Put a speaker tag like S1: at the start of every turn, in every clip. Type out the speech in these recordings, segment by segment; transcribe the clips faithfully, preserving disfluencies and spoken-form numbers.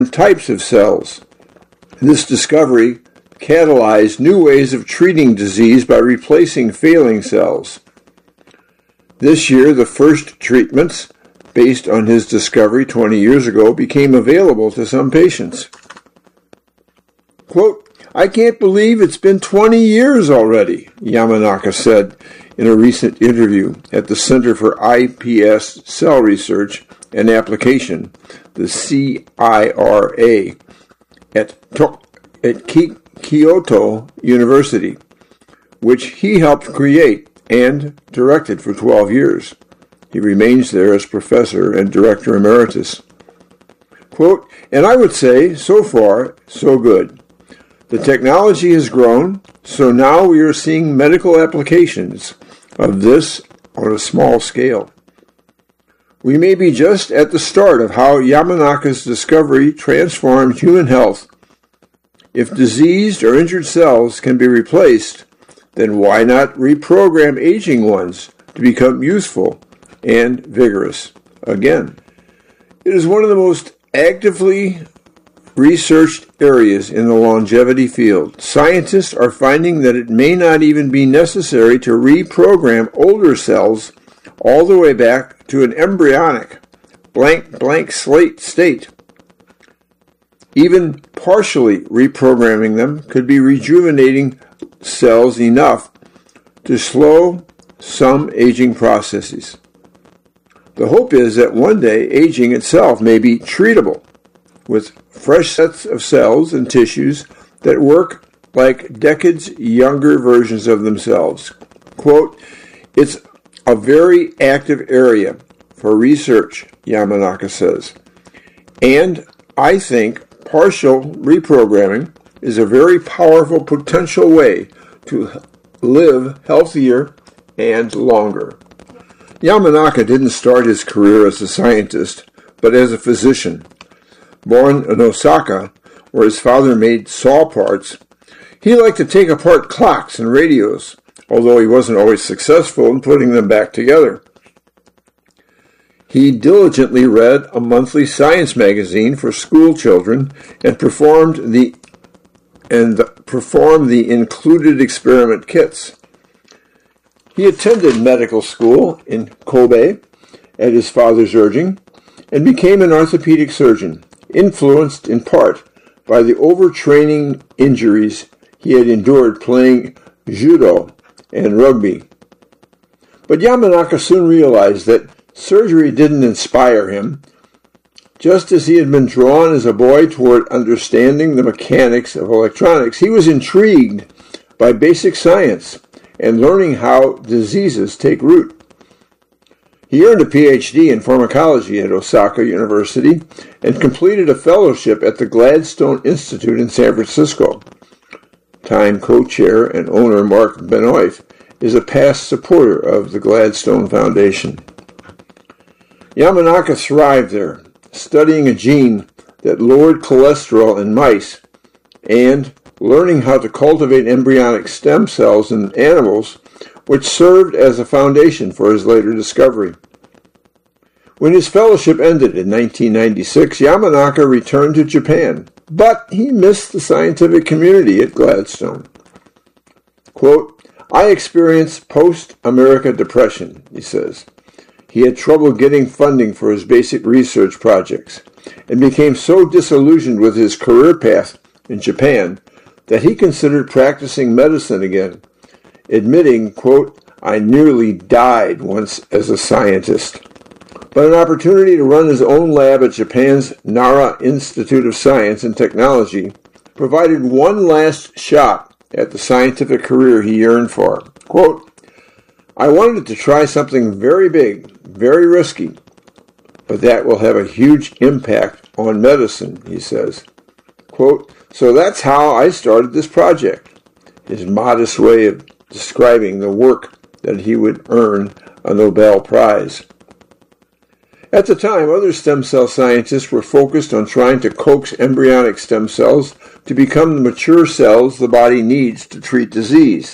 S1: types of cells. This discovery catalyzed new ways of treating disease by replacing failing cells. This year, the first treatments, based on his discovery twenty years ago, became available to some patients. Quote, "I can't believe it's been twenty years already," Yamanaka said in a recent interview at the Center for I P S Cell Research and Application, the C I R A, at, to- at Ki- Kyoto University, which he helped create and directed for twelve years. He remains there as professor and director emeritus. Quote, "And I would say, so far, so good. The technology has grown, so now we are seeing medical applications of this on a small scale. We may be just at the start of how Yamanaka's discovery transformed human health. If diseased or injured cells can be replaced, then why not reprogram aging ones to become useful and vigorous again?" It is one of the most actively researched areas in the longevity field. Scientists are finding that it may not even be necessary to reprogram older cells all the way back to an embryonic, blank, blank slate state. Even partially reprogramming them could be rejuvenating cells enough to slow some aging processes. The hope is that one day aging itself may be treatable with fresh sets of cells and tissues that work like decades younger versions of themselves. Quote, "It's a very active area for research," Yamanaka says, "and I think partial reprogramming is a very powerful potential way to live healthier and longer." Yamanaka didn't start his career as a scientist, but as a physician. Born in Osaka, where his father made saw parts, he liked to take apart clocks and radios, although he wasn't always successful in putting them back together. He diligently read a monthly science magazine for school children and performed the and performed the included experiment kits. He attended medical school in Kobe at his father's urging and became an orthopedic surgeon, influenced in part by the overtraining injuries he had endured playing judo and rugby. But Yamanaka soon realized that surgery didn't inspire him. Just as he had been drawn as a boy toward understanding the mechanics of electronics, he was intrigued by basic science and learning how diseases take root. He earned a P H D in pharmacology at Osaka University and completed a fellowship at the Gladstone Institute in San Francisco. Time co-chair and owner Mark Benoit is a past supporter of the Gladstone Foundation. Yamanaka thrived there, studying a gene that lowered cholesterol in mice and learning how to cultivate embryonic stem cells in animals, which served as a foundation for his later discovery. When his fellowship ended in nineteen ninety-six, Yamanaka returned to Japan, but he missed the scientific community at Gladstone. Quote, "I experienced post-America depression," he says. He had trouble getting funding for his basic research projects and became so disillusioned with his career path in Japan that he considered practicing medicine again, admitting, quote, "I nearly died once as a scientist." But an opportunity to run his own lab at Japan's Nara Institute of Science and Technology provided one last shot at the scientific career he yearned for. Quote, "I wanted to try something very big, very risky, but that will have a huge impact on medicine," he says. Quote, "So that's how I started this project," his modest way of describing the work that he would earn a Nobel Prize. At the time, other stem cell scientists were focused on trying to coax embryonic stem cells to become the mature cells the body needs to treat disease.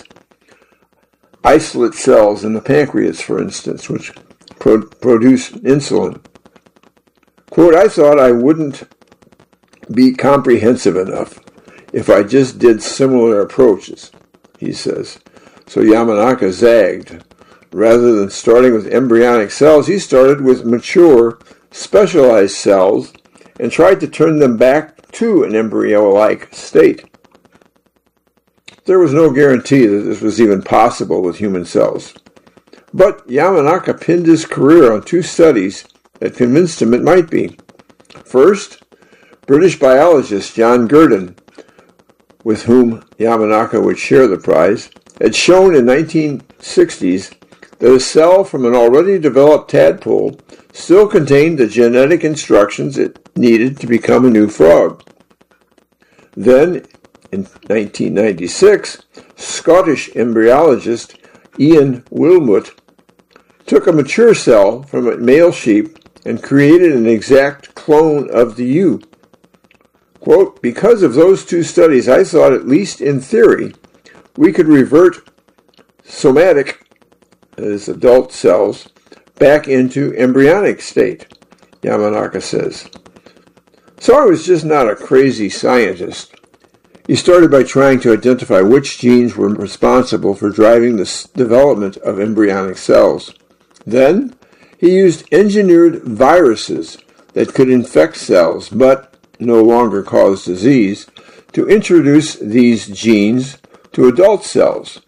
S1: Isolate cells in the pancreas, for instance, which pro- produce insulin. Quote, "I thought I wouldn't be comprehensive enough if I just did similar approaches, he says. So Yamanaka zagged. Rather than starting with embryonic cells, he started with mature, specialized cells and tried to turn them back to an embryo-like state. There was no guarantee that this was even possible with human cells. But Yamanaka pinned his career on two studies that convinced him it might be. First, British biologist John Gurdon, with whom Yamanaka would share the prize, had shown in the nineteen sixties that a cell from an already developed tadpole still contained the genetic instructions it needed to become a new frog. Then, in nineteen ninety-six, Scottish embryologist Ian Wilmut took a mature cell from a male sheep and created an exact clone of the ewe. Quote, because of those two studies, I thought, at least in theory, we could revert somatic, that is, adult cells, back into embryonic state, Yamanaka says. So I was just not a crazy scientist. He started by trying to identify which genes were responsible for driving the development of embryonic cells. Then, he used engineered viruses that could infect cells, but no longer cause disease, to introduce these genes to adult cells.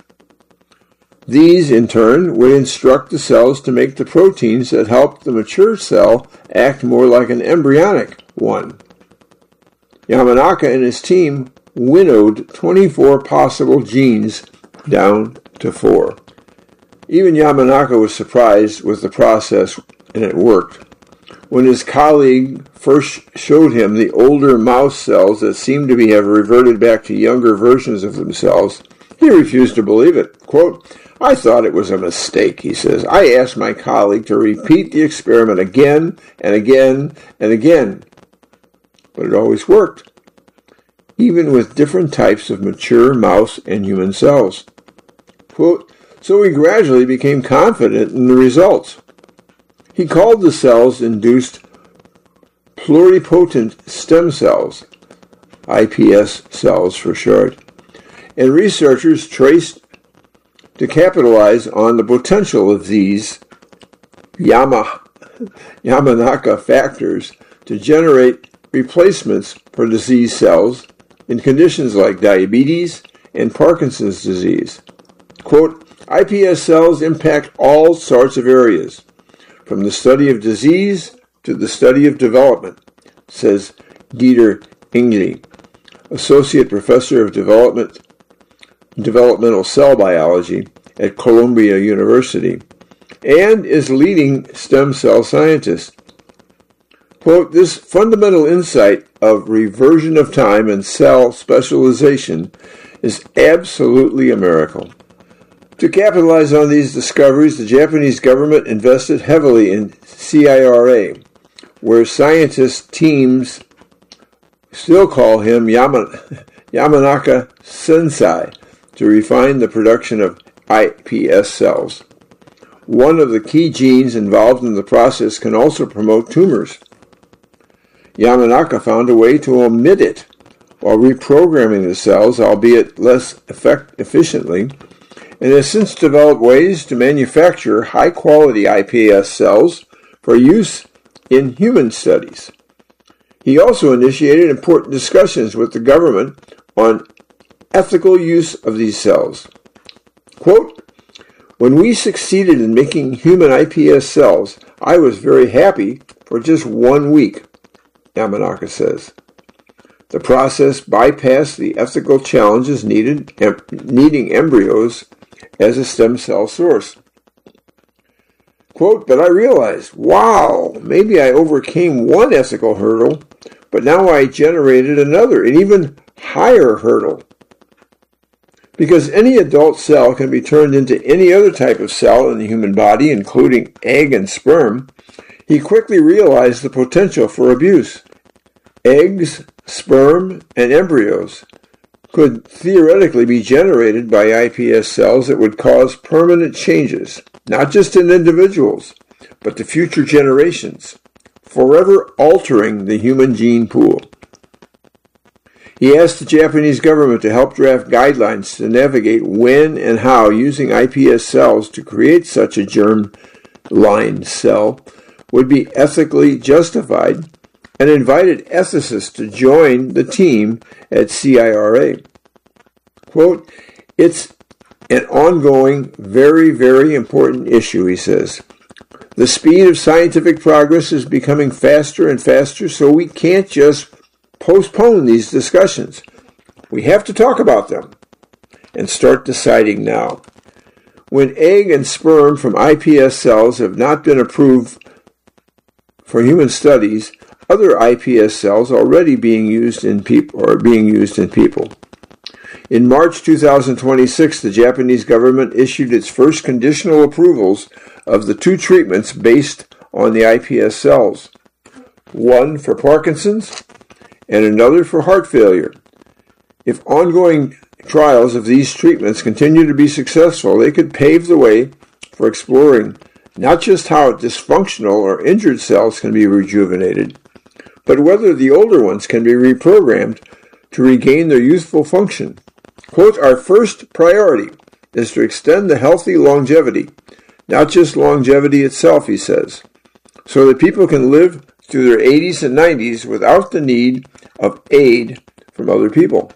S1: These, in turn, would instruct the cells to make the proteins that help the mature cell act more like an embryonic one. Yamanaka and his team winnowed twenty-four possible genes down to four. Even Yamanaka was surprised with the process, and it worked. When his colleague first showed him the older mouse cells that seemed to be have reverted back to younger versions of themselves, he refused to believe it. Quote, I thought it was a mistake, he says. I asked my colleague to repeat the experiment again and again and again. But it always worked, even with different types of mature mouse and human cells. Quote, so he gradually became confident in the results. He called the cells induced pluripotent stem cells, I P S cells for short, and researchers traced to capitalize on the potential of these Yama, Yamanaka factors to generate replacements for disease cells in conditions like diabetes and Parkinson's disease. Quote, I P S cells impact all sorts of areas, from the study of disease to the study of development, says Dieter Ingli, Associate Professor of Development, Developmental Cell Biology at Columbia University, and is leading stem cell scientist. Quote, this fundamental insight of reversion of time and cell specialization is absolutely a miracle. To capitalize on these discoveries, the Japanese government invested heavily in C I R A, where scientist teams still call him Yaman, Yamanaka Sensei, to refine the production of I P S cells. One of the key genes involved in the process can also promote tumors. Yamanaka found a way to omit it while reprogramming the cells, albeit less effect- efficiently, and has since developed ways to manufacture high-quality I P S cells for use in human studies. He also initiated important discussions with the government on ethical use of these cells. Quote, when we succeeded in making human I P S cells, I was very happy for just one week, Yamanaka says. The process bypassed the ethical challenges needed em- needing embryos as a stem cell source. Quote, but I realized, wow, maybe I overcame one ethical hurdle, but now I generated another, an even higher hurdle. Because any adult cell can be turned into any other type of cell in the human body, including egg and sperm, he quickly realized the potential for abuse. Eggs, sperm, and embryos could theoretically be generated by I P S cells that would cause permanent changes, not just in individuals, but to future generations, forever altering the human gene pool. He asked the Japanese government to help draft guidelines to navigate when and how using I P S cells to create such a germ-line cell would be ethically justified, and invited ethicists to join the team at C I R A. Quote, "It's an ongoing, very, very important issue," he says. "The speed of scientific progress is becoming faster and faster, so we can't just postpone these discussions. We have to talk about them and start deciding now. When egg and sperm from I P S cells have not been approved for human studies, other I P S cells already being used in people are being used in people." In March two thousand twenty-six, the Japanese government issued its first conditional approvals of the two treatments based on the I P S cells, one for Parkinson's and another for heart failure. If ongoing trials of these treatments continue to be successful, they could pave the way for exploring not just how dysfunctional or injured cells can be rejuvenated, but whether the older ones can be reprogrammed to regain their youthful function. Quote, "Our first priority is to extend the healthy longevity, not just longevity itself," he says, "so that people can live through their eighties and nineties without the need of aid from other people."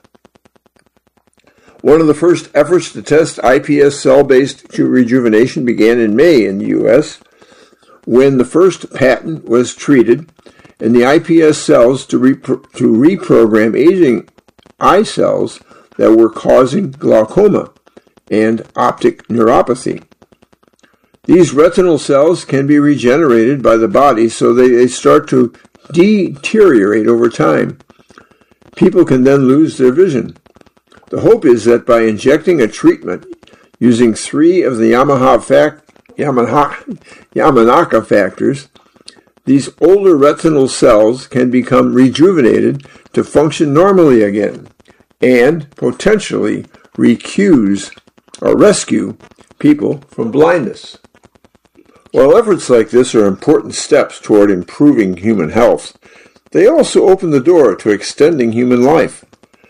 S1: One of the first efforts to test I P S cell-based rejuvenation began in May in the U S, when the first patent was treated, and the I P S cells to, repro- to reprogram aging eye cells that were causing glaucoma and optic neuropathy. These retinal cells can be regenerated by the body, so they, they start to deteriorate over time. People can then lose their vision. The hope is that by injecting a treatment using three of the Yamaha fact, Yamaha, Yamanaka factors, these older retinal cells can become rejuvenated to function normally again and potentially recuse or rescue people from blindness. While efforts like this are important steps toward improving human health, they also open the door to extending human life.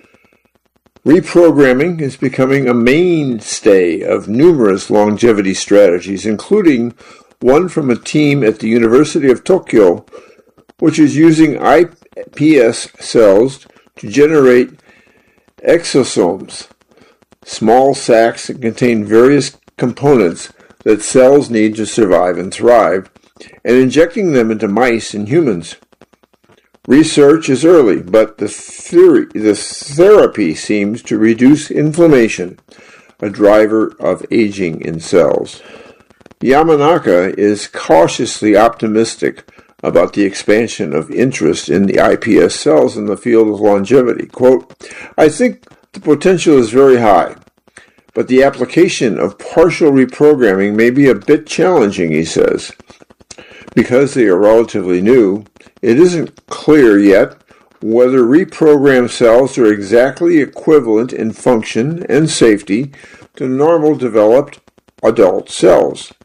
S1: Reprogramming is becoming a mainstay of numerous longevity strategies, including one from a team at the University of Tokyo, which is using I P S cells to generate exosomes, small sacs that contain various components that cells need to survive and thrive, and injecting them into mice and humans. Research is early, but the theory, the therapy seems to reduce inflammation, a driver of aging in cells. Yamanaka is cautiously optimistic about the expansion of interest in the I P S cells in the field of longevity. Quote, "I think the potential is very high, but the application of partial reprogramming may be a bit challenging," he says. Because they are relatively new, it isn't clear yet whether reprogrammed cells are exactly equivalent in function and safety to normal developed adult cells.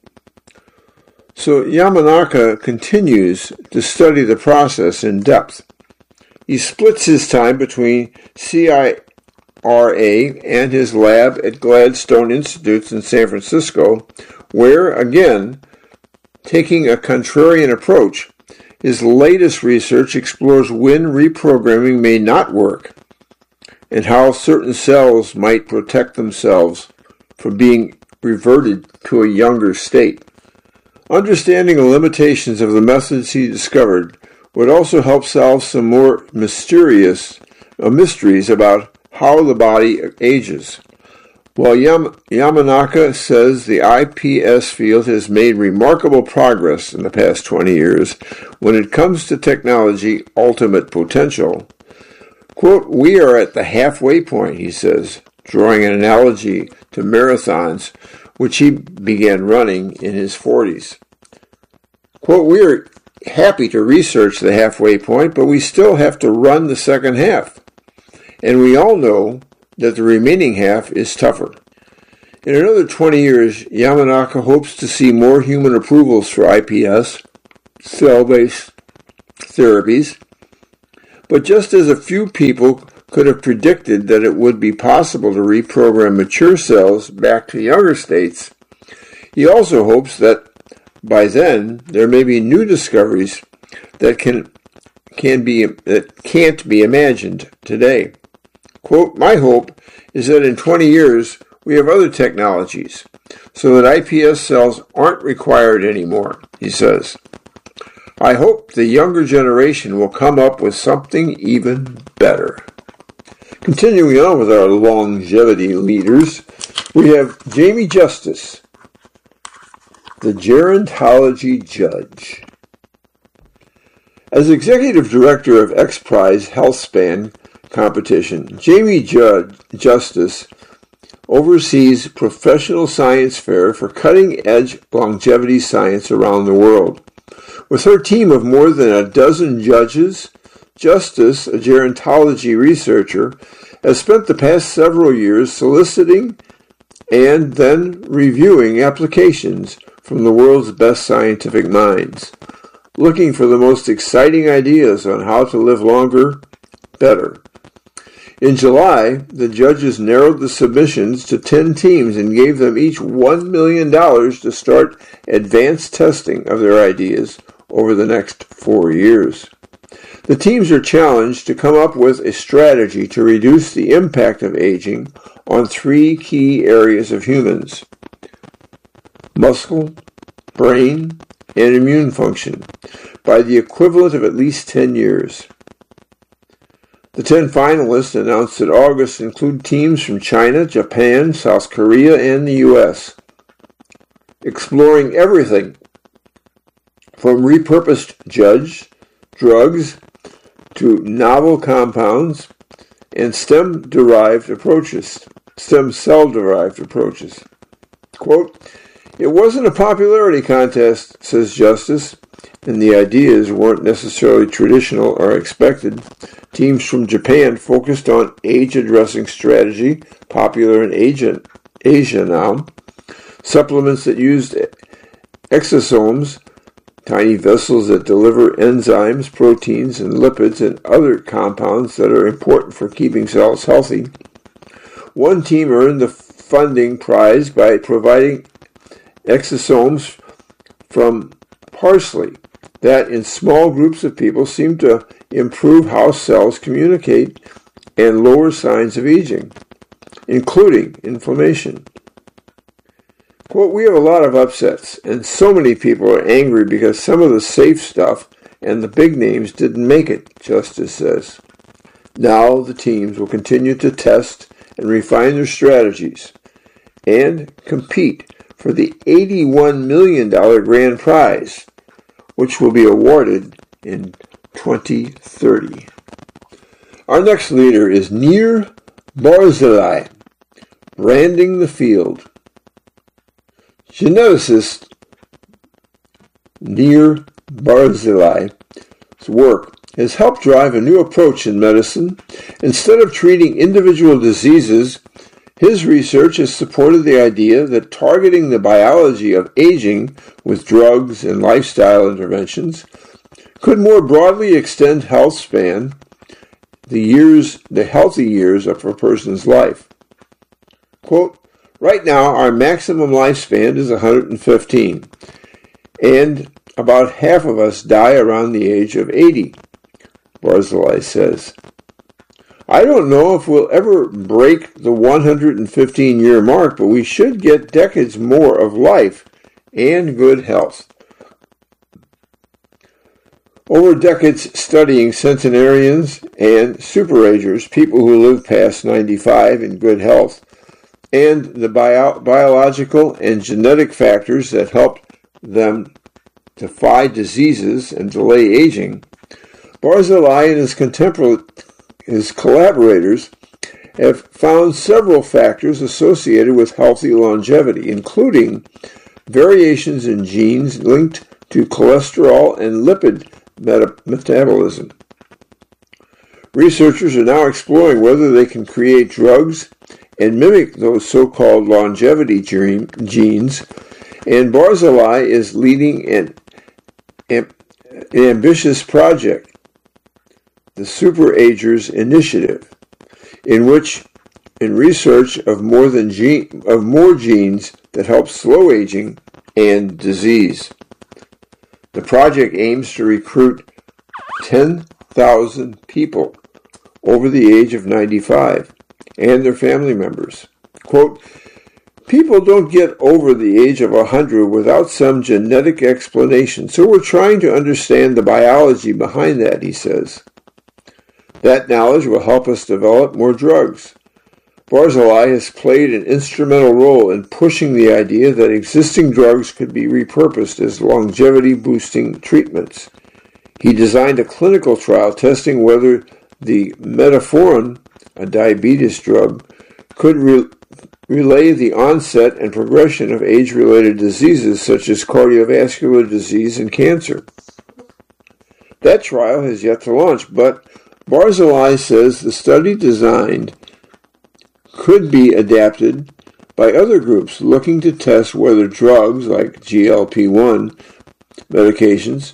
S1: So Yamanaka continues to study the process in depth. He splits his time between C I R A and his lab at Gladstone Institutes in San Francisco, where, again, taking a contrarian approach, his latest research explores when reprogramming may not work and how certain cells might protect themselves from being reverted to a younger state. Understanding the limitations of the methods he discovered would also help solve some more mysterious uh, mysteries about how the body ages. While Yam- Yamanaka says the I P S field has made remarkable progress in the past twenty years when it comes to technology ultimate potential, quote, "We are at the halfway point," he says, drawing an analogy to marathons, which he began running in his forties. Quote, "We are happy to research the halfway point, but we still have to run the second half. And we all know that the remaining half is tougher." In another twenty years, Yamanaka hopes to see more human approvals for I P S, cell-based therapies. But just as a few people could have predicted that it would be possible to reprogram mature cells back to younger states, he also hopes that by then there may be new discoveries that can can be that can't be imagined today. Quote, "My hope is that in twenty years we have other technologies so that I P S cells aren't required anymore," he says. "I hope the younger generation will come up with something even better." Continuing on with our longevity leaders, we have Jamie Justice, the gerontology judge. As executive director of X Prize HealthSpan competition, Jamie Judge, Justice oversees professional science fair for cutting-edge longevity science around the world. With her team of more than a dozen judges, Justice, a gerontology researcher, has spent the past several years soliciting and then reviewing applications from the world's best scientific minds, looking for the most exciting ideas on how to live longer, better. In July, the judges narrowed the submissions to ten teams and gave them each one million dollars to start advanced testing of their ideas over the next four years. The teams are challenged to come up with a strategy to reduce the impact of aging on three key areas of humans: muscle, brain, and immune function, by the equivalent of at least ten years. The ten finalists announced in August include teams from China, Japan, South Korea, and the U S, exploring everything from repurposed judge, drugs, to novel compounds and stem-derived approaches, stem cell-derived approaches. Quote, "It wasn't a popularity contest," says Justice, "and the ideas weren't necessarily traditional or expected. Teams from Japan focused on age-addressing strategy, popular in Asia, Asia now, supplements that used exosomes, tiny vessels that deliver enzymes, proteins, and lipids and other compounds that are important for keeping cells healthy. One team earned the funding prize by providing exosomes from parsley that in small groups of people seem to improve how cells communicate and lower signs of aging, including inflammation." Quote, "We have a lot of upsets, and so many people are angry because some of the safe stuff and the big names didn't make it," Justice says. Now the teams will continue to test and refine their strategies and compete for the eighty-one million dollars grand prize, which will be awarded in twenty thirty. Our next leader is Nir Barzilai, branding the field. Geneticist Nir Barzilai's work has helped drive a new approach in medicine. Instead of treating individual diseases, his research has supported the idea that targeting the biology of aging with drugs and lifestyle interventions could more broadly extend health span, the years, the healthy years of a person's life. Quote, "Right now, our maximum lifespan is one hundred fifteen, and about half of us die around the age of eighty, Barzilai says. "I don't know if we'll ever break the one hundred fifteen year mark, but we should get decades more of life and good health." Over decades studying centenarians and superagers, people who live past ninety-five in good health, and the bio- biological and genetic factors that help them defy diseases and delay aging, Barzilai and his, contempor- his collaborators have found several factors associated with healthy longevity, including variations in genes linked to cholesterol and lipid meta- metabolism. Researchers are now exploring whether they can create drugs and mimic those so-called longevity genes, and Barzilai is leading an, an ambitious project, the Superagers Initiative, in which in research of more than gene, of more genes that help slow aging and disease. The project aims to recruit ten thousand people over the age of ninety-five and their family members. Quote, people don't get over the age of one hundred without some genetic explanation, so we're trying to understand the biology behind that, he says. That knowledge will help us develop more drugs. Barzilai has played an instrumental role in pushing the idea that existing drugs could be repurposed as longevity-boosting treatments. He designed a clinical trial testing whether the metformin, a diabetes drug, could re- relay the onset and progression of age-related diseases such as cardiovascular disease and cancer. That trial has yet to launch, but Barzilai says the study designed could be adapted by other groups looking to test whether drugs like G L P one medications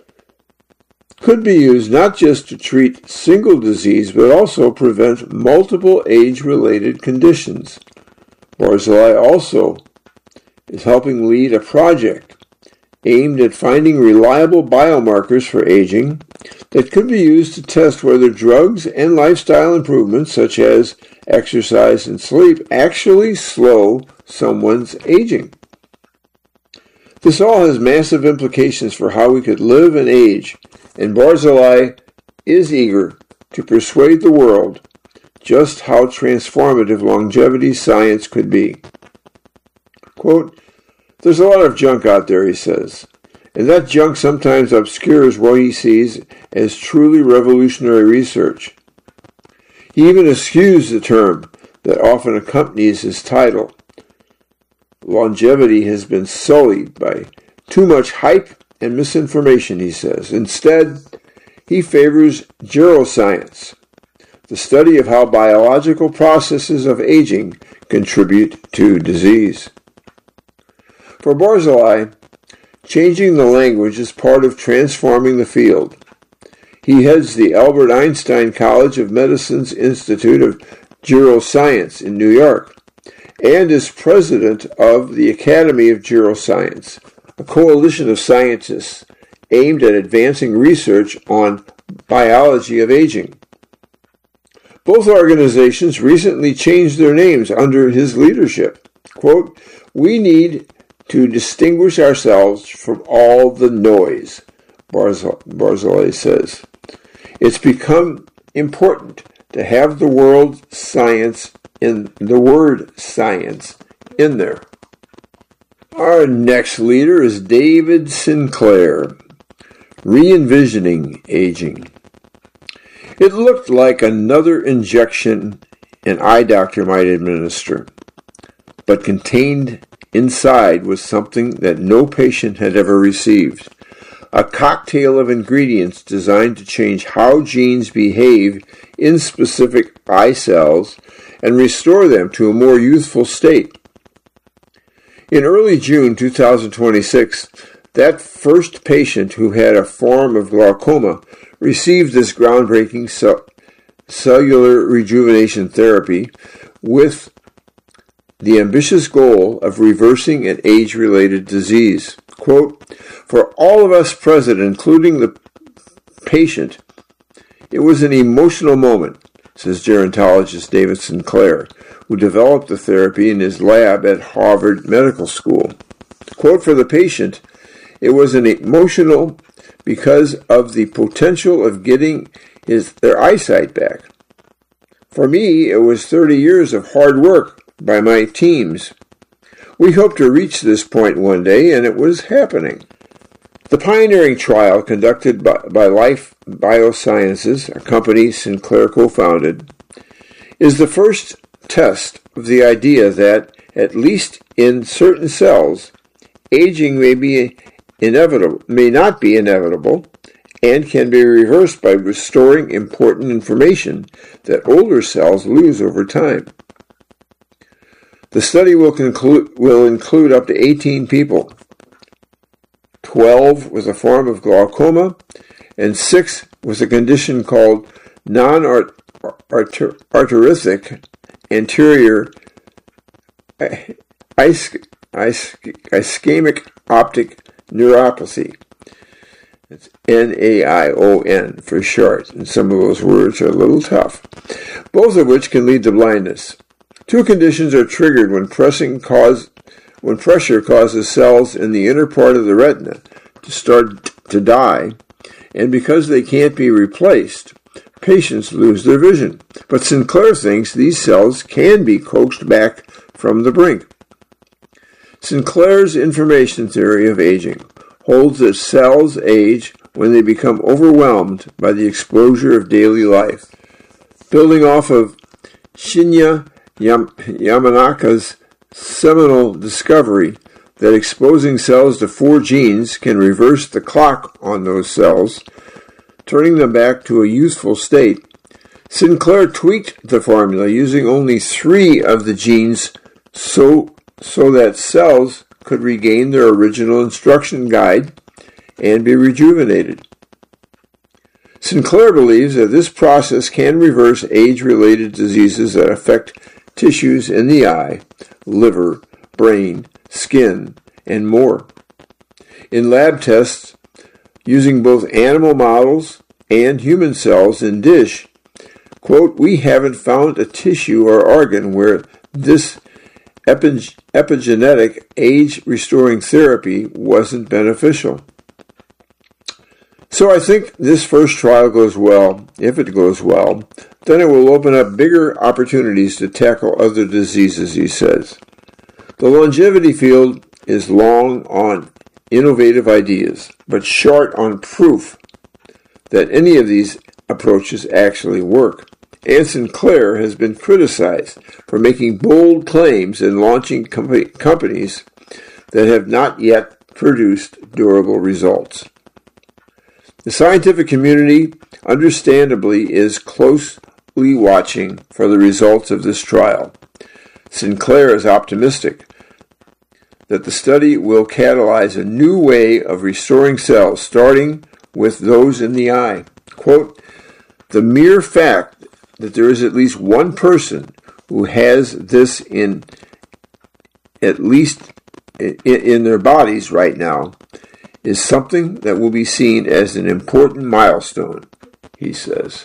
S1: could be used not just to treat single disease but also prevent multiple age-related conditions. Barzilai also is helping lead a project aimed at finding reliable biomarkers for aging that could be used to test whether drugs and lifestyle improvements such as exercise and sleep actually slow someone's aging. This all has massive implications for how we could live and age, and Barzilai is eager to persuade the world just how transformative longevity science could be. Quote, there's a lot of junk out there, he says, and that junk sometimes obscures what he sees as truly revolutionary research. He even eschews the term that often accompanies his title. Longevity has been sullied by too much hype and misinformation, he says. Instead, he favors geroscience, the study of how biological processes of aging contribute to disease. For Barzilai, changing the language is part of transforming the field. He heads the Albert Einstein College of Medicine's Institute of Geroscience in New York and is president of the Academy of Geroscience, a coalition of scientists aimed at advancing research on biology of aging. Both organizations recently changed their names under his leadership. Quote, we need to distinguish ourselves from all the noise, Barzilai says. It's become important to have the word science in the word science in there. Our next leader is David Sinclair, Re-envisioning Aging. It looked like another injection an eye doctor might administer, but contained inside was something that no patient had ever received. A cocktail of ingredients designed to change how genes behave in specific eye cells and restore them to a more youthful state. In early June twenty twenty-six, that first patient who had a form of glaucoma received this groundbreaking cell- cellular rejuvenation therapy with the ambitious goal of reversing an age-related disease. Quote, for all of us present, including the patient, it was an emotional moment, says gerontologist David Sinclair, who developed the therapy in his lab at Harvard Medical School. Quote, for the patient, it was an emotional because of the potential of getting his their eyesight back. For me, it was thirty years of hard work by my teams. We hoped to reach this point one day, and it was happening. The pioneering trial conducted by, by Life Biosciences, a company Sinclair co-founded, is the first test of the idea that, at least in certain cells, aging may be inevitable, may not be inevitable, and can be reversed by restoring important information that older cells lose over time. The study will conclude will include up to eighteen people, twelve with a form of glaucoma, and six with a condition called non-art arter- arteritic anterior is- is- ischemic optic neuropathy. It's N A I O N for short, and some of those words are a little tough, both of which can lead to blindness. Two conditions are triggered when pressing cause, when pressure causes cells in the inner part of the retina to start to die, and because they can't be replaced, patients lose their vision. But Sinclair thinks these cells can be coaxed back from the brink. Sinclair's information theory of aging holds that cells age when they become overwhelmed by the exposure of daily life. Building off of Shinya Yam- Yamanaka's seminal discovery that exposing cells to four genes can reverse the clock on those cells, turning them back to a youthful state, Sinclair tweaked the formula using only three of the genes so, so that cells could regain their original instruction guide and be rejuvenated. Sinclair believes that this process can reverse age-related diseases that affect tissues in the eye, liver, brain, skin, and more. In lab tests, using both animal models and human cells in dish, quote, we haven't found a tissue or organ where this epi- epigenetic age-restoring therapy wasn't beneficial. So I think this first trial goes well. If it goes well, then it will open up bigger opportunities to tackle other diseases, he says. The longevity field is long on innovative ideas, but short on proof that any of these approaches actually work. And Sinclair has been criticized for making bold claims and launching com- companies that have not yet produced durable results. The scientific community, understandably, is closely watching for the results of this trial. Sinclair is optimistic that the study will catalyze a new way of restoring cells, starting with those in the eye. Quote, the mere fact that there is at least one person who has this in at least in, in their bodies right now is something that will be seen as an important milestone, he says.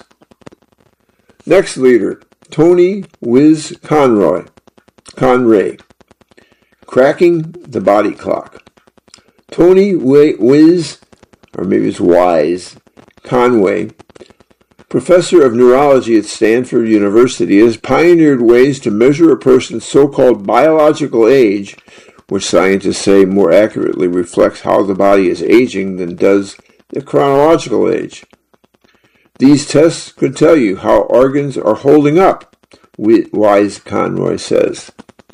S1: Next leader, Tony Wiz Conroy, Conray, cracking the body clock. Tony Wiz, or maybe it's Wise, Conway, professor of neurology at Stanford University, has pioneered ways to measure a person's so-called biological age, which scientists say more accurately reflects how the body is aging than does the chronological age. These tests could tell you how organs are holding up, Wise Conroy says.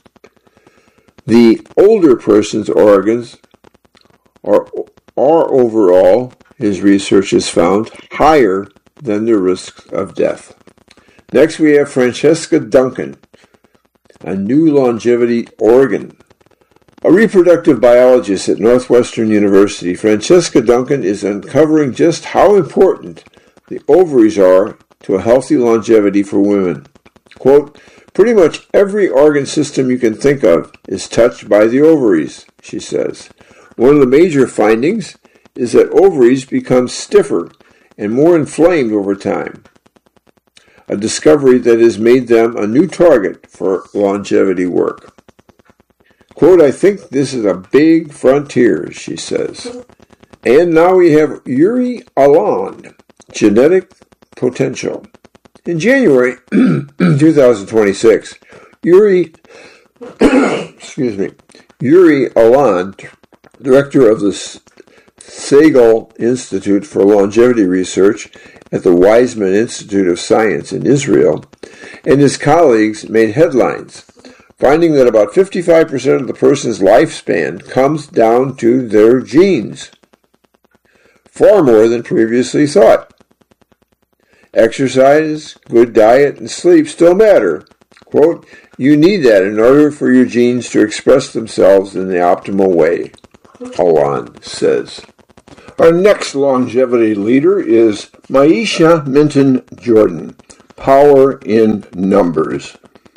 S1: The older person's organs are, are overall, his research has found, higher than the risk of death. Next we have Francesca Duncan, a new longevity organ. A reproductive biologist at Northwestern University, Francesca Duncan is uncovering just how important the ovaries are to a healthy longevity for women. Quote, pretty much every organ system you can think of is touched by the ovaries, she says. One of the major findings is that ovaries become stiffer and more inflamed over time, a discovery that has made them a new target for longevity work. Quote, I think this is a big frontier, she says. And now we have Yuri Alon, genetic potential. In January twenty twenty-six, Yuri, excuse me, Yuri Alon, director of the Segal Institute for Longevity Research at the Weizmann Institute of Science in Israel, and his colleagues made headlines, finding that about fifty-five percent of the person's lifespan comes down to their genes, far more than previously thought. Exercise, good diet, and sleep still matter. Quote, you need that in order for your genes to express themselves in the optimal way, Alon says. Our next longevity leader is Maisha Minton Jordan, Power in Numbers.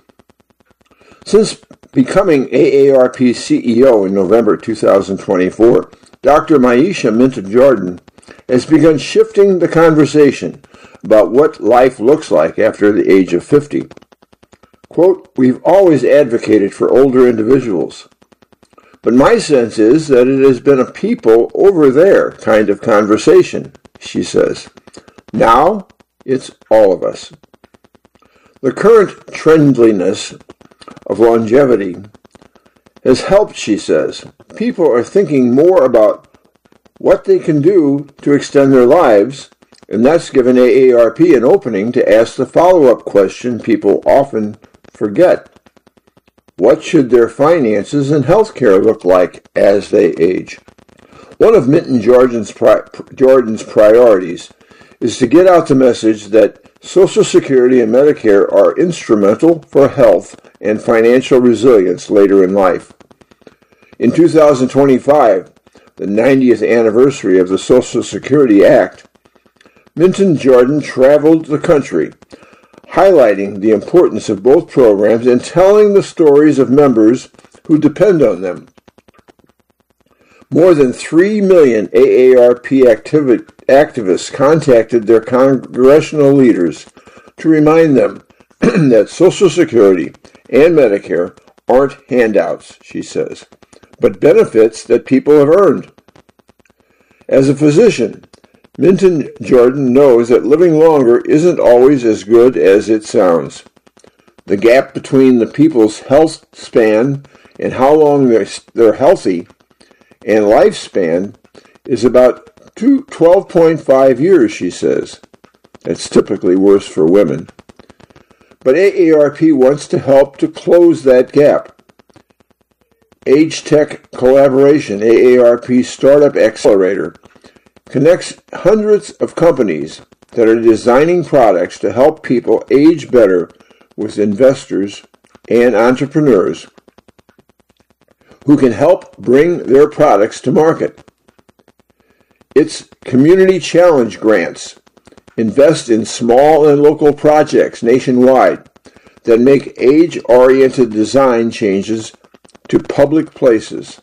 S1: Since becoming A A R P C E O in November two thousand twenty-four, Doctor Maisha Minton-Jordan has begun shifting the conversation about what life looks like after the age of fifty. Quote, "We've always advocated for older individuals, but my sense is that it has been a people over there kind of conversation," she says. "Now, it's all of us." The current trendliness of longevity has helped, she says. People are thinking more about what they can do to extend their lives, and that's given A A R P an opening to ask the follow-up question people often forget. What should their finances and health care look like as they age? One of Minton Jordan's, pri- Jordan's priorities is to get out the message that Social Security and Medicare are instrumental for health and financial resilience later in life. In two thousand twenty-five, the ninetieth anniversary of the Social Security Act, Minton-Jordan traveled the country, highlighting the importance of both programs and telling the stories of members who depend on them. More than three million A A R P activi- activists contacted their congressional leaders to remind them that Social Security and Medicare aren't handouts, she says, but benefits that people have earned. As a physician, Minton-Jordan knows that living longer isn't always as good as it sounds. The gap between the people's health span and how long they're, they're healthy and lifespan is about twelve point five years, she says. That's typically worse for women. But A A R P wants to help to close that gap. Age Tech Collaboration, A A R P Startup Accelerator, connects hundreds of companies that are designing products to help people age better with investors and entrepreneurs who can help bring their products to market. Its Community Challenge grants invest in small and local projects nationwide that make age-oriented design changes to public places.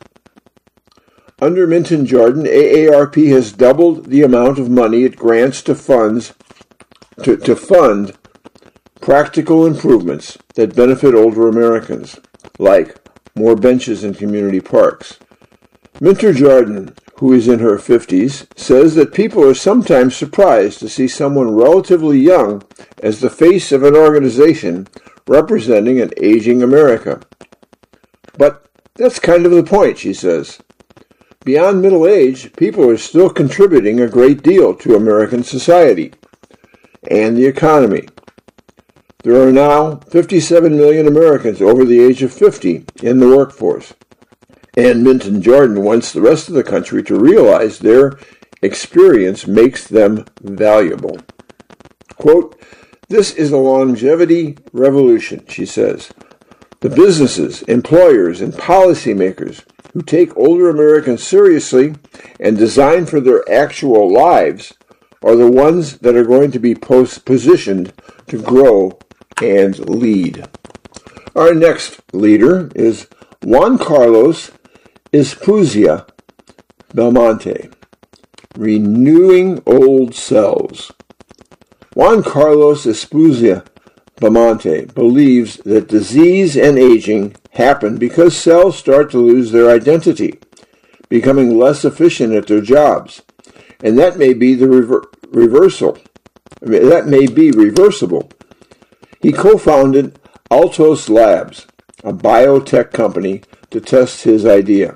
S1: Under Minton-Jordan, A A R P has doubled the amount of money it grants to funds to, to fund practical improvements that benefit older Americans, like more benches in community parks. Minton-Jordan, who is in her fifties, says that people are sometimes surprised to see someone relatively young as the face of an organization representing an aging America. But that's kind of the point, she says. Beyond middle age, people are still contributing a great deal to American society and the economy. There are now fifty-seven million Americans over the age of fifty in the workforce, and Minton-Jordan wants the rest of the country to realize their experience makes them valuable. Quote, "This is a longevity revolution," she says. "The businesses, employers, and policymakers who take older Americans seriously and design for their actual lives are the ones that are going to be post- positioned to grow and lead." Our next leader is Juan Carlos Espucia Belmonte, Renewing Old Cells. Juan Carlos Espucia Belmonte believes that disease and aging happen because cells start to lose their identity, becoming less efficient at their jobs, and that may be the rever- reversal. I mean, that may be reversible. He co-founded Altos Labs, a biotech company, to test his idea.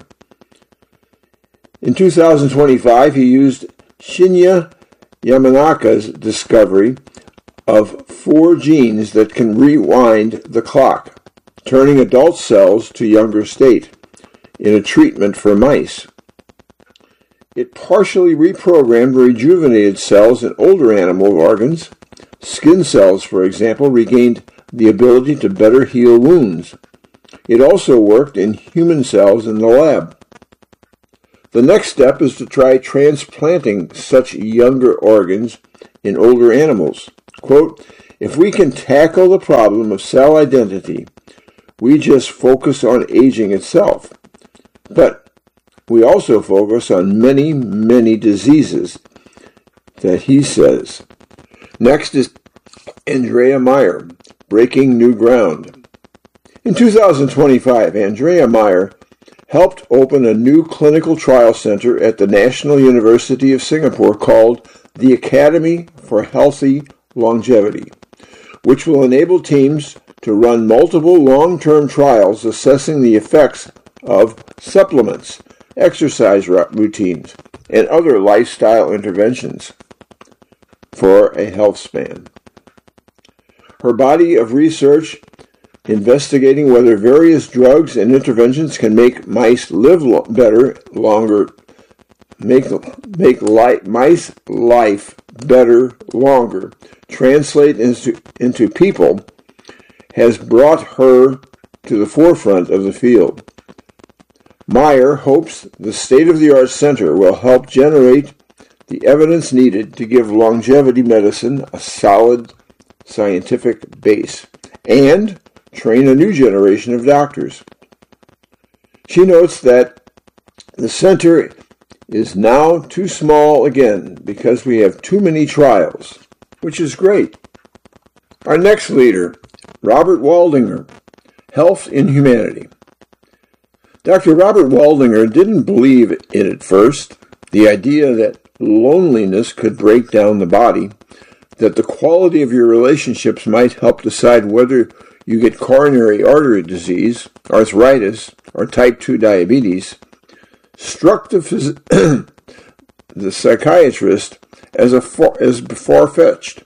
S1: In two thousand twenty-five, he used Shinya Yamanaka's discovery of four genes that can rewind the clock, turning adult cells to younger state, in a treatment for mice. It partially reprogrammed rejuvenated cells in older animal organs. Skin cells, for example, regained the ability to better heal wounds. It also worked in human cells in the lab. The next step is to try transplanting such younger organs in older animals. Quote, If we can tackle the problem of cell identity, we just focus on aging itself. But we also focus on many, many diseases that he says. Next is Andrea Meyer, breaking new ground. In two thousand twenty-five, Andrea Meyer helped open a new clinical trial center at the National University of Singapore called the Academy for Healthy Longevity, which will enable teams to run multiple long-term trials assessing the effects of supplements, exercise routines, and other lifestyle interventions for a health span. Her body of research investigating whether various drugs and interventions can make mice live lo- better longer, make make li- mice life better longer, translate into, into people, has brought her to the forefront of the field. Meyer hopes the state-of-the-art center will help generate the evidence needed to give longevity medicine a solid scientific base and train a new generation of doctors. She notes that the center is now too small again because we have too many trials, which is great. Our next leader, Robert Waldinger, Health in Humanity. Doctor Robert Waldinger didn't believe in at first, the idea that loneliness could break down the body, that the quality of your relationships might help decide whether you get coronary artery disease, arthritis, or type two diabetes, struck the, phys- the psychiatrist as, a far- as far-fetched.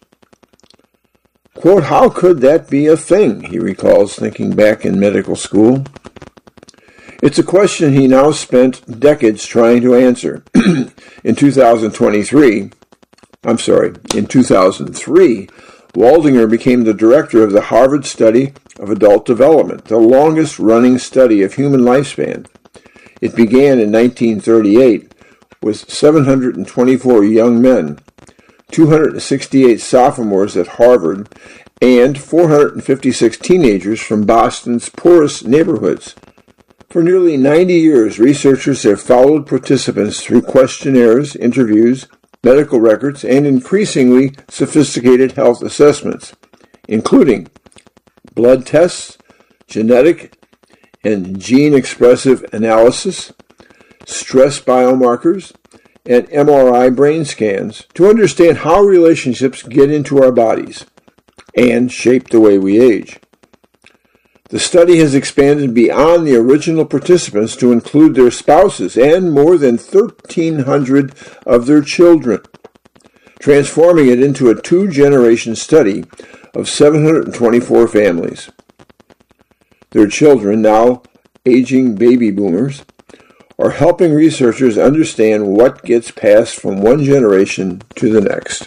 S1: Quote, how could that be a thing, he recalls thinking back in medical school. It's a question he now spent decades trying to answer. In two thousand twenty-three, I'm sorry, in two thousand three, Waldinger became the director of the Harvard Study of Adult Development, the longest-running study of human lifespan. It began in nineteen thirty-eight with seven hundred twenty-four young men, two hundred sixty-eight sophomores at Harvard, and four hundred fifty-six teenagers from Boston's poorest neighborhoods. For nearly ninety years, researchers have followed participants through questionnaires, interviews, medical records, and increasingly sophisticated health assessments, including blood tests, genetic and gene-expressive analysis, stress biomarkers, and M R I brain scans to understand how relationships get into our bodies and shape the way we age. The study has expanded beyond the original participants to include their spouses and more than thirteen hundred of their children, transforming it into a two-generation study of seven hundred twenty-four families. Their children, now aging baby boomers, are helping researchers understand what gets passed from one generation to the next.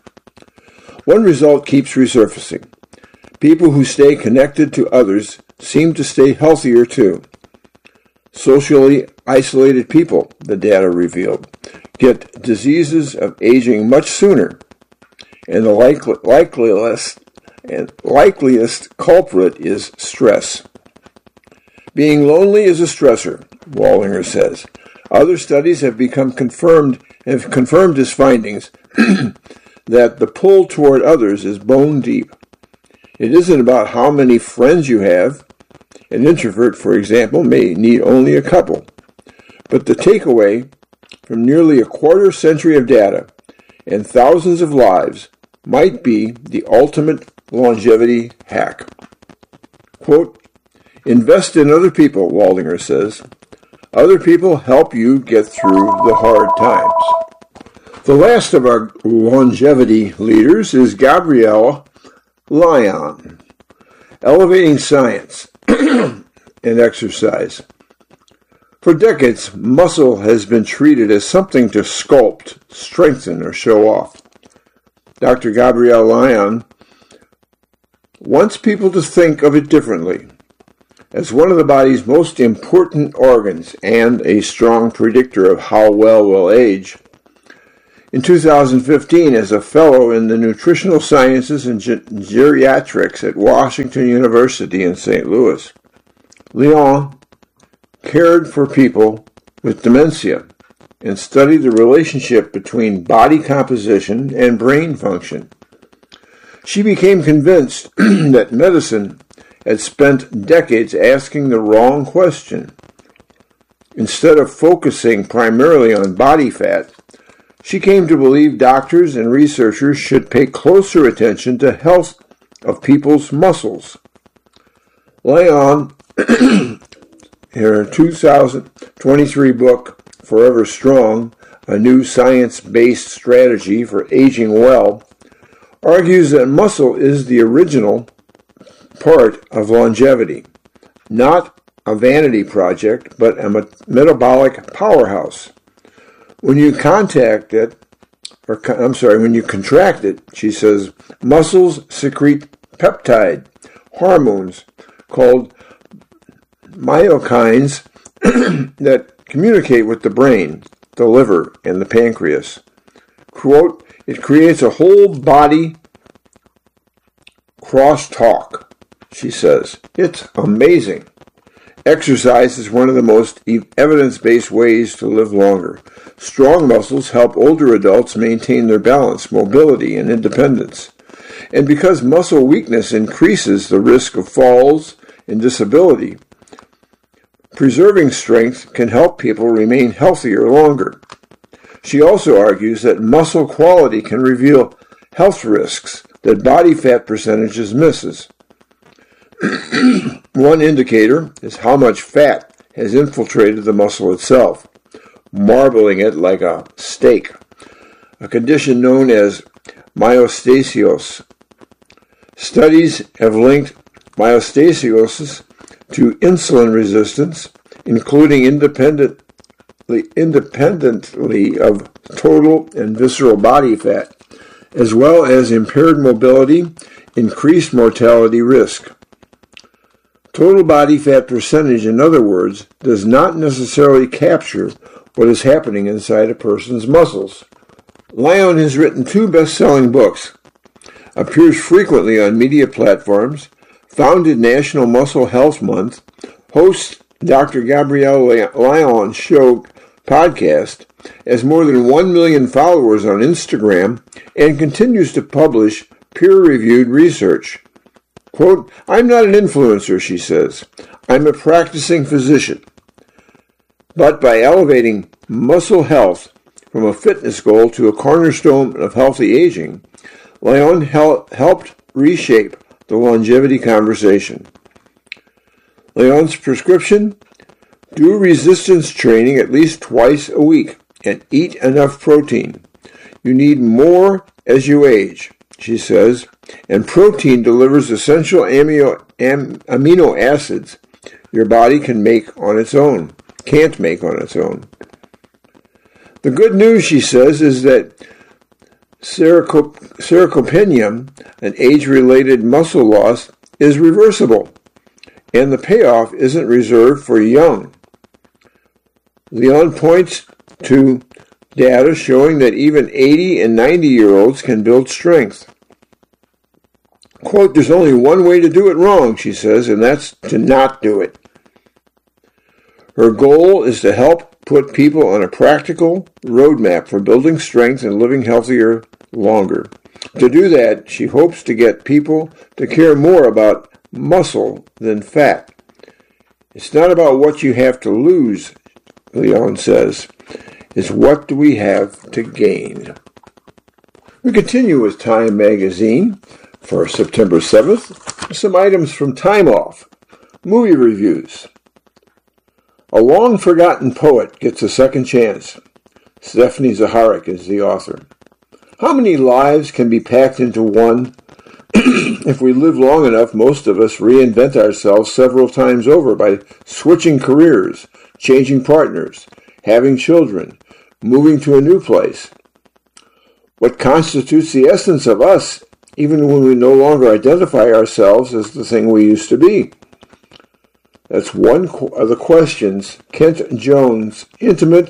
S1: One result keeps resurfacing. People who stay connected to others seem to stay healthier too. Socially isolated people, the data revealed, get diseases of aging much sooner, and the likely, likeliest, and likeliest culprit is stress. Being lonely is a stressor, Waldinger says. Other studies have become confirmed have confirmed his findings that the pull toward others is bone deep. It isn't about how many friends you have. An introvert, for example, may need only a couple. But the takeaway from nearly a quarter century of data and thousands of lives might be the ultimate longevity hack. Quote, invest in other people, Waldinger says. Other people help you get through the hard times. The last of our longevity leaders is Gabrielle Lyon, elevating science and exercise. For decades, muscle has been treated as something to sculpt, strengthen, or show off. Doctor Gabrielle Lyon wants people to think of it differently, as one of the body's most important organs and a strong predictor of how well we'll age. in two thousand fifteen as a fellow in the Nutritional Sciences and Ge- Geriatrics at Washington University in Saint Louis. Leon cared for people with dementia and studied the relationship between body composition and brain function. She became convinced that medicine had spent decades asking the wrong question. Instead of focusing primarily on body fat, she came to believe doctors and researchers should pay closer attention to health of people's muscles. Leon, in her two thousand twenty-three book, Forever Strong, a new science-based strategy for aging well, argues that muscle is the original part of longevity, not a vanity project, but a metabolic powerhouse. When you contact it, or I'm sorry, when you contract it, she says, muscles secrete peptide hormones called myokines that communicate with the brain, the liver, and the pancreas. Quote, it creates a whole body crosstalk, she says. It's amazing. Exercise is one of the most evidence-based ways to live longer. Strong muscles help older adults maintain their balance, mobility, and independence. And because muscle weakness increases the risk of falls and disability, preserving strength can help people remain healthier longer. She also argues that muscle quality can reveal health risks that body fat percentages misses. One indicator is how much fat has infiltrated the muscle itself, marbling it like a steak, a condition known as myostasios. Studies have linked myostasiosis to insulin resistance, including independently, independently of total and visceral body fat, as well as impaired mobility, increased mortality risk. Total body fat percentage, in other words, does not necessarily capture what is happening inside a person's muscles. Leon has written two best-selling books, appears frequently on media platforms, founded National Muscle Health Month, hosts Doctor Gabrielle Leon's show podcast, has more than one million followers on Instagram, and continues to publish peer-reviewed research. Quote, I'm not an influencer, she says. I'm a practicing physician. But by elevating muscle health from a fitness goal to a cornerstone of healthy aging, Leon hel- helped reshape the longevity conversation. Leon's prescription? Do resistance training at least twice a week and eat enough protein. You need more as you age, she says, and protein delivers essential amino, am, amino acids your body can make on its own, can't make on its own. The good news, she says, is that sarcopenia, an age-related muscle loss, is reversible, and the payoff isn't reserved for young. Leon points to data showing that even eighty and ninety-year-olds can build strength. Quote, there's only one way to do it wrong, she says, and that's to not do it. Her goal is to help put people on a practical roadmap for building strength and living healthier longer. To do that, she hopes to get people to care more about muscle than fat. It's not about what you have to lose, Leon says. It's what do we have to gain. We continue with Time magazine for September seventh, some items from Time Off, movie reviews. A long-forgotten poet gets a second chance. Stephanie Zaharik is the author. How many lives can be packed into one? If we live long enough, most of us reinvent ourselves several times over by switching careers, changing partners, having children, moving to a new place. What constitutes the essence of us, even when we no longer identify ourselves as the thing we used to be? That's one of the questions Kent Jones' intimate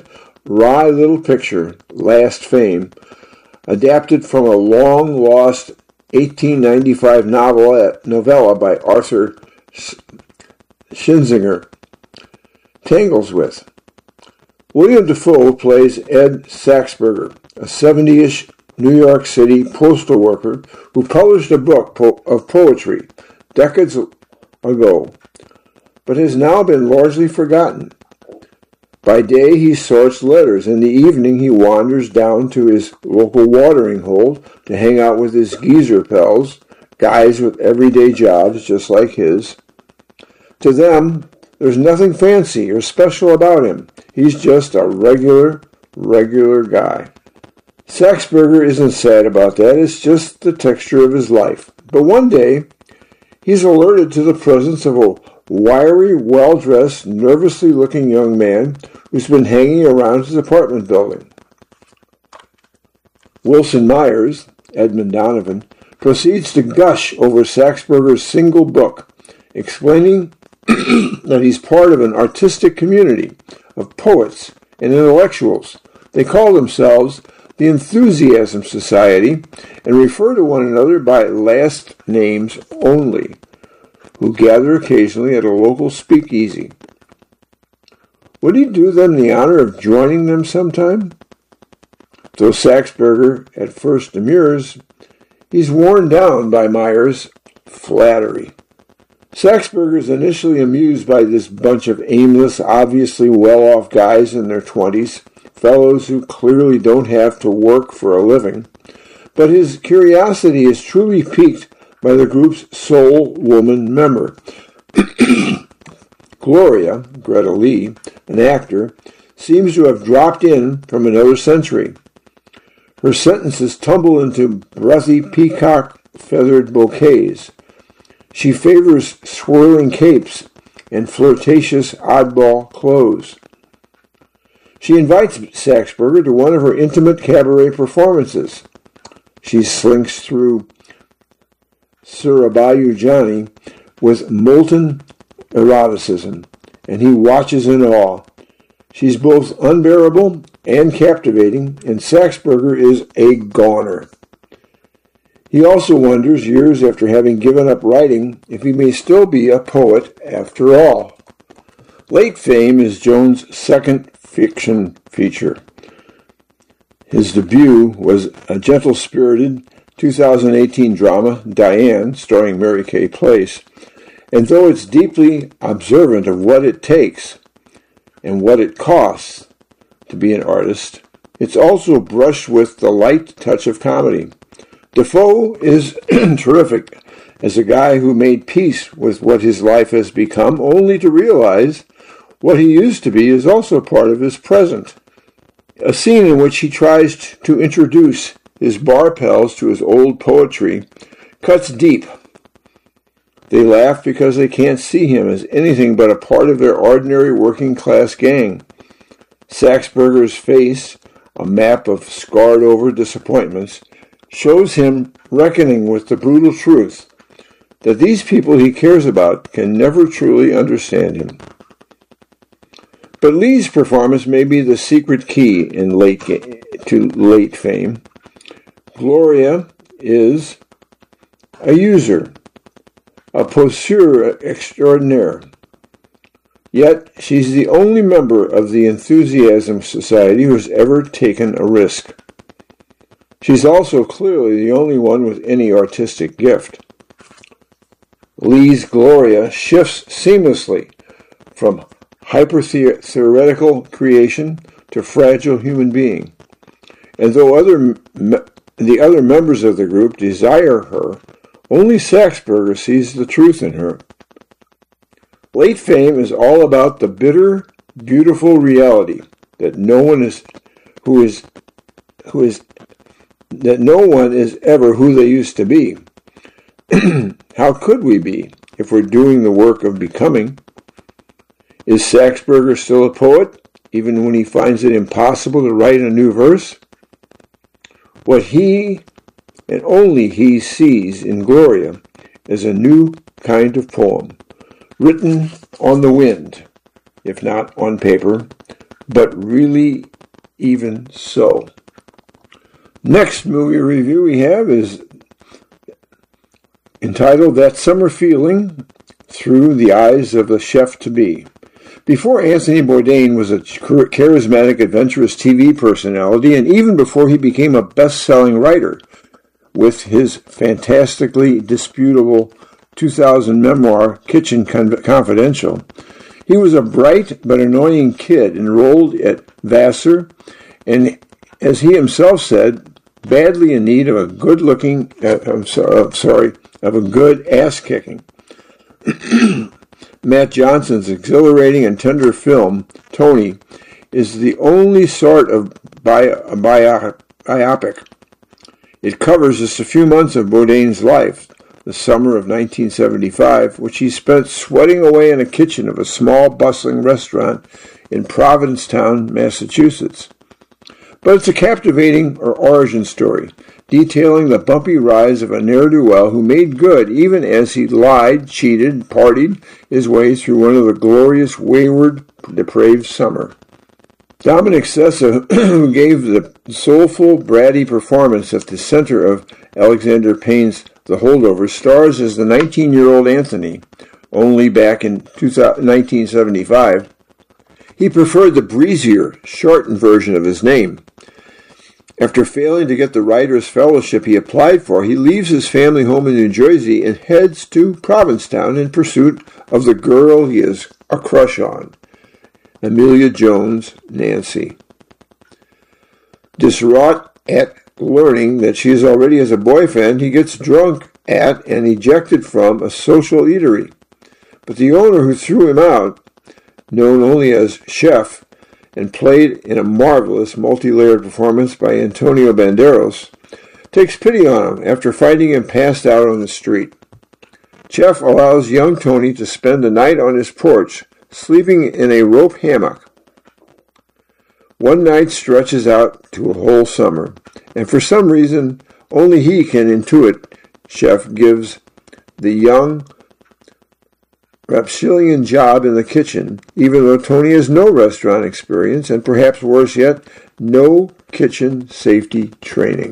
S1: wry little picture, Last Fame, adapted from a long-lost eighteen ninety-five novella, novella by Arthur Schlesinger, tangles with. William Dafoe plays Ed Saxberger, a seventy-ish New York City postal worker who published a book po- of poetry decades ago, but has now been largely forgotten. By day he sorts letters. In the evening he wanders down to his local watering hole to hang out with his geezer pals, guys with everyday jobs just like his. To them, there's nothing fancy or special about him. He's just a regular, regular guy. Saxberger isn't sad about that. It's just the texture of his life. But one day, he's alerted to the presence of a wiry, well-dressed, nervously looking young man who's been hanging around his apartment building. Wilson Myers, Edmund Donovan, proceeds to gush over Saxberger's single book, explaining that he's part of an artistic community of poets and intellectuals. They call themselves the Enthusiasm Society and refer to one another by last names only, who gather occasionally at a local speakeasy. Would he do them the honor of joining them sometime? Though Saxberger at first demurs, he's worn down by Myers' flattery. Saxberger's initially amused by this bunch of aimless, obviously well-off guys in their twenties, fellows who clearly don't have to work for a living, but his curiosity is truly piqued by the group's sole woman member. Gloria, Greta Lee, an actor, seems to have dropped in from another century. Her sentences tumble into breathy peacock-feathered bouquets. She favors swirling capes and flirtatious oddball clothes. She invites Saxberger to one of her intimate cabaret performances. She slinks through Surabayu Johnny with molten eroticism, and he watches in awe. She's both unbearable and captivating, and Saxberger is a goner. He also wonders, years after having given up writing, if he may still be a poet after all. Late Fame is Jones' second fiction feature. His debut was a gentle-spirited two thousand eighteen drama, Diane, starring Mary Kay Place, and though it's deeply observant of what it takes and what it costs to be an artist, it's also brushed with the light touch of comedy. Dafoe is terrific as a guy who made peace with what his life has become, only to realize what he used to be is also part of his present. A scene in which he tries to introduce his bar pals to his old poetry cuts deep. They laugh because they can't see him as anything but a part of their ordinary working-class gang. Saxberger's face, a map of scarred-over disappointments, shows him reckoning with the brutal truth that these people he cares about can never truly understand him. But Lee's performance may be the secret key in late ga- to Late Fame. Gloria is a user, a poseur extraordinaire. Yet she's the only member of the Enthusiasm Society who's ever taken a risk. She's also clearly the only one with any artistic gift. Lee's Gloria shifts seamlessly from hyper-theoretical creation to fragile human being. And though other me- the other members of the group desire her, only Saxberger sees the truth in her. Late Fame is all about the bitter, beautiful reality that no one is who is who is that no one is ever who they used to be. How could we be if we're doing the work of becoming? Is Saxberger still a poet, even when he finds it impossible to write a new verse? What he, and only he, sees in Gloria is a new kind of poem, written on the wind, if not on paper, but really even so. Next movie review we have is entitled That Summer Feeling Through the Eyes of a Chef-to-Be. Before Anthony Bourdain was a charismatic, adventurous T V personality, and even before he became a best-selling writer with his fantastically disputable two thousand memoir, Kitchen Confidential, he was a bright but annoying kid enrolled at Vassar, and as he himself said, badly in need of a good-looking, uh, I'm so, uh, sorry, of a good ass-kicking. Matt Johnson's exhilarating and tender film, Tony, is the only sort of bi- bi- biopic. It covers just a few months of Bourdain's life, the summer of nineteen seventy-five, which he spent sweating away in a kitchen of a small, bustling restaurant in Provincetown, Massachusetts. But it's a captivating origin story, detailing the bumpy rise of a ne'er-do-well who made good even as he lied, cheated, partied his way through one of the glorious, wayward, depraved summer. Dominic Sessa, who gave the soulful, bratty performance at the center of Alexander Payne's The Holdovers, stars as the nineteen-year-old Anthony, only back in nineteen seventy-five. He preferred the breezier, shortened version of his name. After failing to get the writer's fellowship he applied for, he leaves his family home in New Jersey and heads to Provincetown in pursuit of the girl he has a crush on, Amelia Jones, Nancy. Distraught at learning that she already has a boyfriend, he gets drunk at and ejected from a social eatery. But the owner who threw him out, known only as Chef, and played in a marvelous multi-layered performance by Antonio Banderas, takes pity on him after finding him passed out on the street. Chef allows young Tony to spend the night on his porch, sleeping in a rope hammock. One night stretches out to a whole summer, and for some reason only he can intuit, Chef gives the young rapscallion job in the kitchen, even though Tony has no restaurant experience and, perhaps worse yet, no kitchen safety training.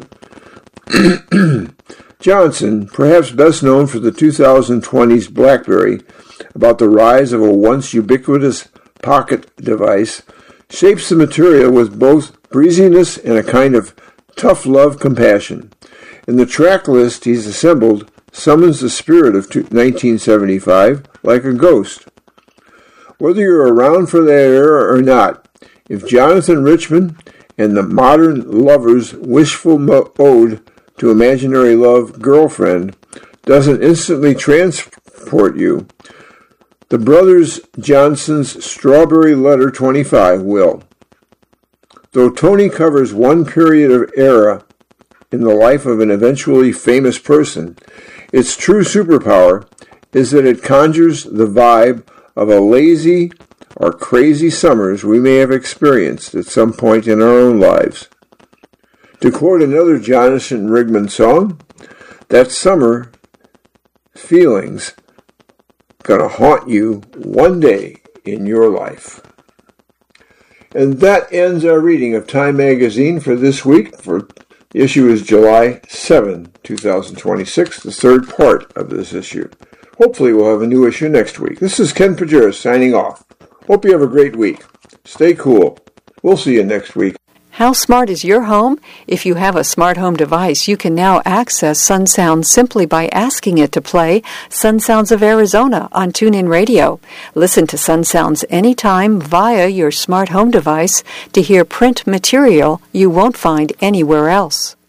S1: Johnson, perhaps best known for the twenty twenties BlackBerry, about the rise of a once ubiquitous pocket device, shapes the material with both breeziness and a kind of tough love compassion. In the track list he's assembled summons the spirit of nineteen seventy-five like a ghost. Whether you're around for that era or not, if Jonathan Richman and the modern lover's wishful ode to imaginary love girlfriend doesn't instantly transport you, the brothers Johnson's Strawberry Letter twenty-five will. Though Tony covers one period of era in the life of an eventually famous person, its true superpower is that it conjures the vibe of a lazy or crazy summers we may have experienced at some point in our own lives. To quote another Jonathan Rigman song, that summer feeling's gonna haunt you one day in your life. And that ends our reading of Time Magazine for this week. For the issue is July seventh, twenty twenty-six, the third part of this issue. Hopefully we'll have a new issue next week. This is Ken Pajeris signing off. Hope you have a great week. Stay cool. We'll see you next week.
S2: How smart is your home? If you have a smart home device, you can now access Sun Sounds simply by asking it to play Sun Sounds of Arizona on TuneIn Radio. Listen to Sun Sounds anytime via your smart home device to hear print material you won't find anywhere else.